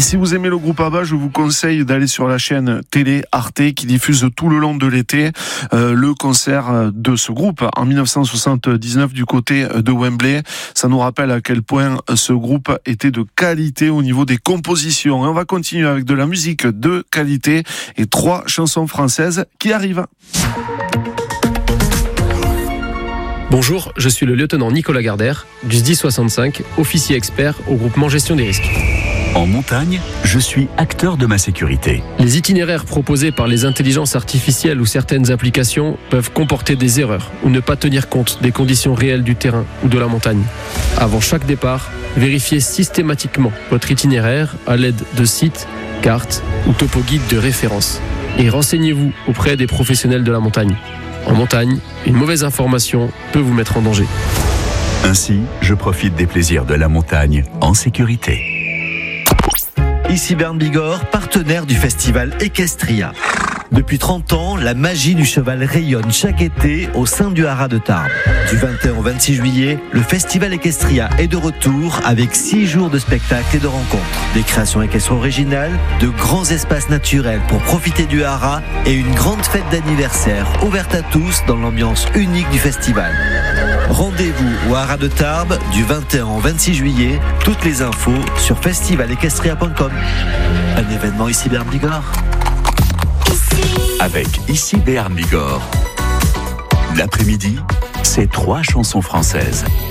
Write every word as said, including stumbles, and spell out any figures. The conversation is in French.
Et si vous aimez le groupe ABBA, je vous conseille d'aller sur la chaîne télé Arte qui diffuse tout le long de l'été euh, le concert de ce groupe en dix-neuf cent soixante-dix-neuf du côté de Wembley. Ça nous rappelle à quel point ce groupe était de qualité au niveau des compositions. Et on va continuer avec de la musique de qualité et trois chansons françaises qui arrivent. Bonjour, je suis le lieutenant Nicolas Gardère, du S D I soixante-cinq, officier expert au groupement Gestion des risques. En montagne, je suis acteur de ma sécurité. Les itinéraires proposés par les intelligences artificielles ou certaines applications peuvent comporter des erreurs ou ne pas tenir compte des conditions réelles du terrain ou de la montagne. Avant chaque départ, vérifiez systématiquement votre itinéraire à l'aide de sites, cartes ou topo-guides de référence. Et renseignez-vous auprès des professionnels de la montagne. En montagne, une mauvaise information peut vous mettre en danger. Ainsi, je profite des plaisirs de la montagne en sécurité. Ici Bern Bigorre, partenaire du festival Equestria. Depuis trente ans, la magie du cheval rayonne chaque été au sein du Haras de Tarbes. Du vingt et un au vingt-six juillet, le festival Equestria est de retour avec six jours de spectacles et de rencontres. Des créations équestres originales, de grands espaces naturels pour profiter du Haras et une grande fête d'anniversaire ouverte à tous dans l'ambiance unique du festival. Rendez-vous au Haras de Tarbes du vingt et un au vingt-six juillet. Toutes les infos sur festival equestria point com. Un événement ici Bern Bigorre. Avec Ici Béarn Bigorre. L'après-midi, c'est trois chansons françaises.